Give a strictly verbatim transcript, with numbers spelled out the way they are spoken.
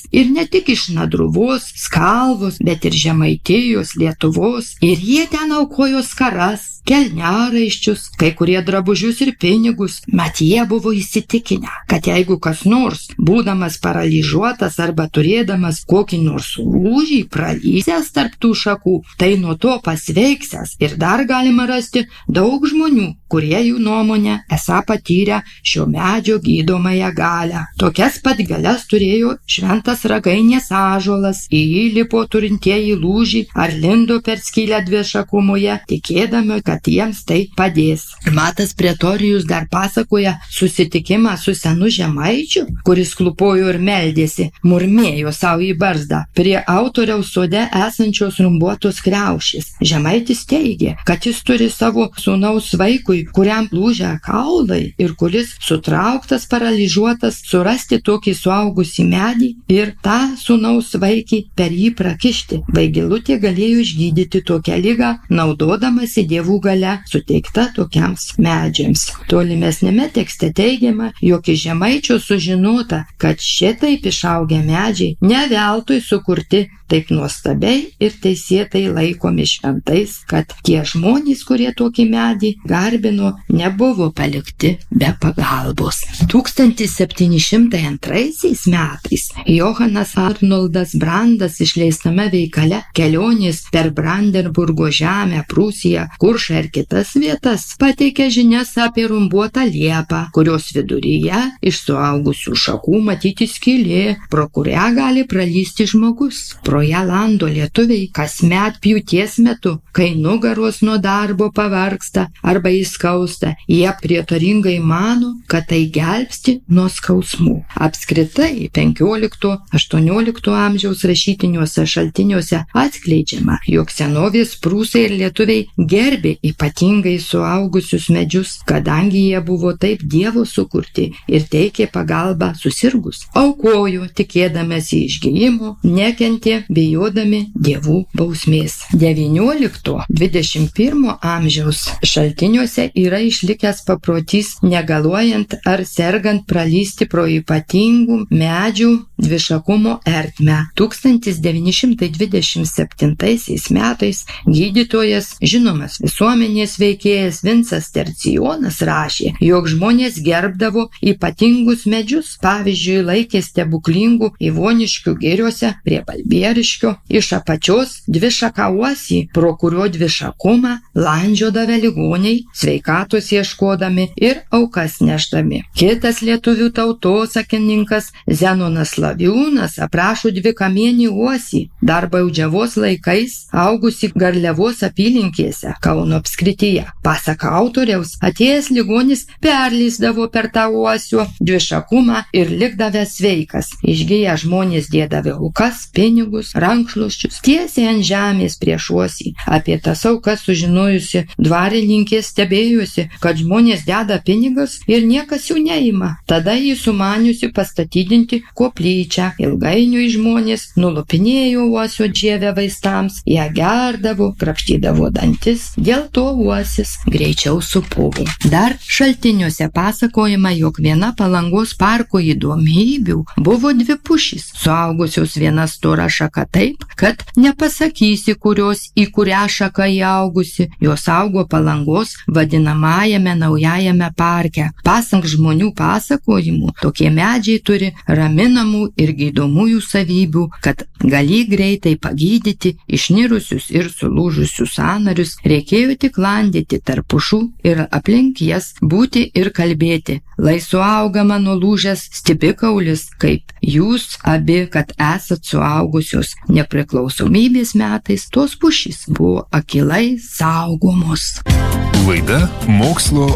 ir ne tik iš Nadruvos, Skalvos, bet ir Žemaitijos, Lietuvos, ir jie ten aukojo skaras, kelniaraiščius, kai kurie drabužius ir pinigus, mat jie buvo įsitikinę, kad jeigu kas nors, būdamas paralyžiuotas arba turėdamas kokį nors lūžį pralysęs tarp tų šakų, tai nuo to pasveiksęs ir dar galima rasti daug žmonių, kurie jų nuomonę esą patyrę šio medžio gydomąją galią. Tokias pat galias turėjo šventas ragainės ąžuolas, į jį lipo turintieji lūžį ar lindo per skylę dvišakumoje, tikėdami, kad jiems tai padės. Matas Pretorijus dar pasakoja susitikimą su senu žemaičiu, kuris klupojo ir meldėsi, murmėjo savo į barzdą prie autoriaus sode esančios rumbuotos kriaušės. Žemaitis teigė, kad jis turi savo sūnaus vaikui, kuriam lūžę kaulai ir kuris sutrauktas, paralyžiuotas, surasti tokį suaugusį medį ir tą sūnaus vaikį per jį prakišti. Vaigilutė galėjo išgydyti tokią ligą, naudodamasi dievų galia suteikta tokiams medžiams. Tolimesnėme tekste teigiama, jog iš žemaičio sužinota, kad šitaip išaugę medžiai ne veltui sukurti taip nuostabiai ir teisėtai laikomi šventais, kad tie žmonės, kurie tokį medį garbino, nebuvo palikti be pagalbos. tūkstantis septyni šimtai antraisiais metais Johanas Arnoldas Brandas išleistame veikale Kelionės per Brandenburgo žemę, Prūsiją, Kuršą ir kitas vietas pateikė žinias apie rumbuotą liepą, kurios viduryje iš suaugusių šakų matyti skylė, pro kurią gali pralysti žmogus. Pro ją lando lietuviai kasmet pjūties metu, kai nugaros nuo darbo pavargsta arba įskausta, jie prietaringai mano, kad tai gelbsti nuo skausmų. Apskritai penkiolikto aštuoniolikto amžiaus rašytiniuose šaltiniuose atskleidžiama, jog senovės prūsai ir lietuviai gerbė ypatingai suaugusius medžius, kadangi jie buvo taip Dievo sukurti ir teikė pagalbą susirgus. Aukojo tikėdamasi išgijimo, nekentė bijodami dievų bausmės. devyniolikto dvidešimt pirmo amžiaus šaltiniuose yra išlikęs paprotys negaluojant ar sergant pralysti pro ypatingų medžių dvišakumo ertmę. tūkstantis devyni šimtai dvidešimt septintaisiais metais gydytojas, žinomas visuomenės veikėjas Vincas Tercijonas rašė, jog žmonės gerbdavo ypatingus medžius, pavyzdžiui, laikė stebuklingų Ivoniškių giriuose prie Balbieriškio iš apačios dvišaką uosį, pro kurio dvišakumą landžiodavę ligoniai, sveikatos ieškodami ir aukas nešdami. Kitas lietuvių tautosakininkas Zenonas Laviūnas aprašo dvikamienį uosį, dar baudžiavos laikais augusi Garliavos apylinkėse Kauno apskrityje. Pasak autoriaus, atėjęs ligonis perlysdavo per tą uosio dvišakumą ir likdavęs sveikas. Išgiję žmonės dėdavę aukas, pinigus, rankšluosčius tiesiai ant žemės prieš uosį. Apie tas aukas sužinojusi dvarininkė stebėjusi, kad žmonės deda pinigus ir niekas jų neima. Tada jį sumaniusi pastatydinti koplyčią. Ilgainiui žmonės nulupinėjo uosio džievę vaistams, ją gerdavo, krapštydavo dantis, dėl to uosis greičiau supuvo. Dar šaltiniuose pasakojama, jog viena Palangos parko įdomybių buvo dvi pušys, suaugusios viena stora šaka taip, kad nepasakysi, kurios į kurią šaką įaugusi. Jos augo Palangos vadinamajame naujajame parke. Pasak žmonių pasakojimų, tokie medžiai turi raminamų ir gydomųjų savybių, kad gali greitai pagydyti išnirusius ir sulūžusius sąnarius. Reikėjo tik landyti tarp pušų ir aplink jas būti ir kalbėti. Lai suauga mano lūžęs stibikaulis, kaip jūs abi, kad esat suaugusios. Nepriklausomybės metais tos pušys buvo akilai saugomos. Laida Mokslo